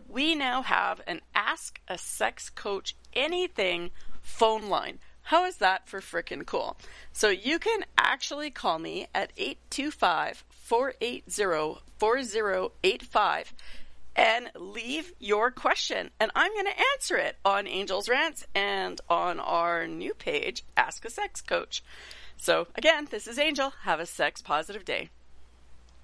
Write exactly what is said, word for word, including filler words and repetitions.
we now have an Ask a Sex Coach Anything phone line. How is that for frickin' cool? So you can actually call me at eight two five, four eight zero, four zero eight five and leave your question, and I'm going to answer it on Angel's Rants and on our new page, Ask a Sex Coach. So again, this is Angel. Have a sex positive day.